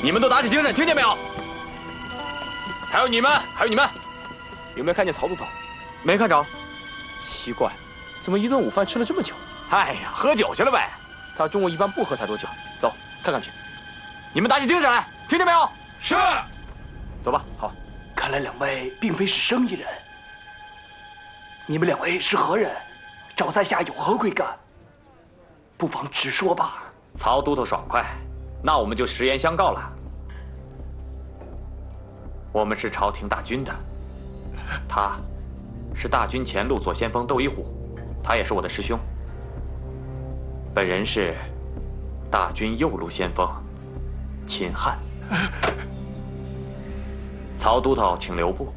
你们都打起精神，听见没有？还有你们， 有没有看见曹都头？ 没看着？ 奇怪，怎么一顿午饭吃了这么久？ 哎呀，喝酒去了呗。 他中午一般不喝太多酒。走，看看去。 你们打起精神来，听见没有？ 是。走吧。好。 看来两位并非是生意人。你们两位是何人？找在下有何贵干？不妨直说吧。 曹都头爽快，那我们就实言相告了。我们是朝廷大军的，他是大军前路左先锋窦一虎，他也是我的师兄。本人是大军右路先锋秦汉。曹都头，请留步。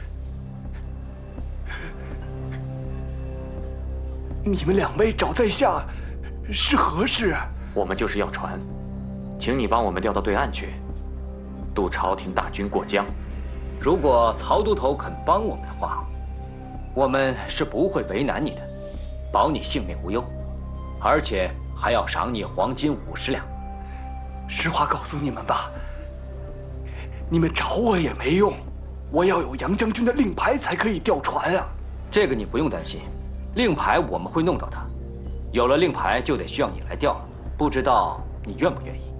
你们两位找在下是何事？ 我们就是要船，请你帮我们调到对岸去，渡朝廷大军过江。 如果曹都头肯帮我们的话，我们是不会为难你的，保你性命无忧，而且还要赏你黄金50两。 实话告诉你们吧，你们找我也没用，我要有杨将军的令牌才可以调船啊。 这个你不用担心，令牌我们会弄到它，有了令牌就得需要你来调了，不知道你愿不愿意？